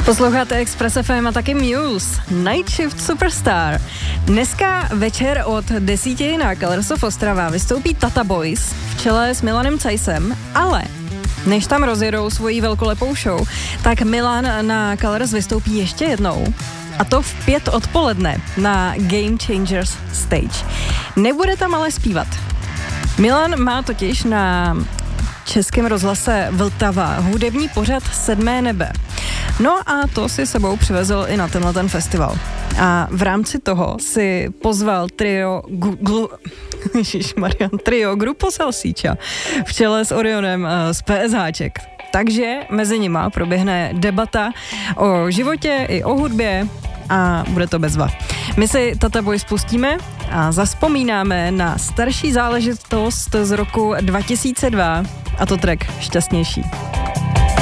Posloucháte Express FM a taky Muse, Night Shift Superstar. Dneska večer od 10 na Colors of Ostrava vystoupí Tata Boys v čele s Milanem Ceissem, ale než tam rozjedou svoji velkolepou show, tak Milan na Colors vystoupí ještě jednou. A to v 5 odpoledne na Game Changers Stage. Nebude tam ale zpívat. Milan má totiž na Českém rozhlase Vltava hudební pořad 7. nebe. No a to si sebou přivezl i na tenhle festival. A v rámci toho si pozval trio Grupo Salsiccia v čele s Orionem z PSHček. Takže mezi nima proběhne debata o životě i o hudbě a bude to bezva. My si Tata Boys pustíme a zazpomínáme na starší záležitost z roku 2002 a to track Šťastnější.